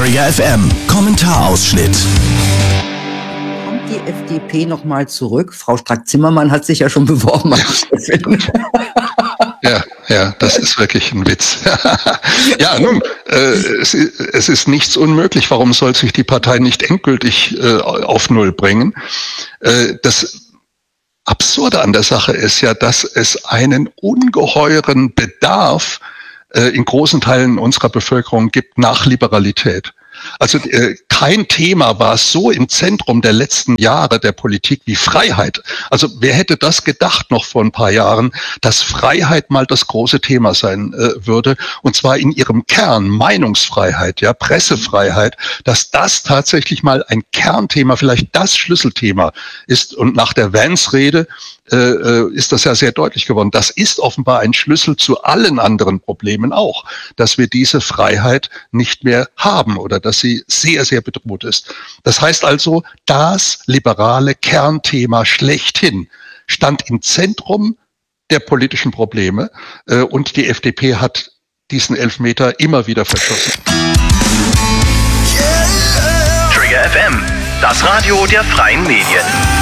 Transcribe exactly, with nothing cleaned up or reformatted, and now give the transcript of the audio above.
Trigger F M, Kommentarausschnitt. Kommt die F D P nochmal zurück? Frau Strack-Zimmermann hat sich ja schon beworben als Chefin. Ja, ja, das ist wirklich ein Witz. Ja, nun, äh, es, es ist nichts unmöglich. Warum soll sich die Partei nicht endgültig äh, auf Null bringen? Äh, das Absurde an der Sache ist ja, dass es einen ungeheuren Bedarf äh, in großen Teilen unserer Bevölkerung gibt nach Liberalität. Also äh, kein Thema war so im Zentrum der letzten Jahre der Politik wie Freiheit. Also wer hätte das gedacht noch vor ein paar Jahren, dass Freiheit mal das große Thema sein äh, würde, und zwar in ihrem Kern, Meinungsfreiheit, ja, Pressefreiheit, dass das tatsächlich mal ein Kernthema, vielleicht das Schlüsselthema ist. Und nach der Vance-Rede äh, ist das ja sehr deutlich geworden. Das ist offenbar ein Schlüssel zu allen anderen Problemen auch, dass wir diese Freiheit nicht mehr haben oder dass sie sehr, sehr bedroht ist. Das heißt also, das liberale Kernthema schlechthin stand im Zentrum der politischen Probleme äh, und die F D P hat diesen Elfmeter immer wieder verschossen. Trigger F M, das Radio der freien Medien.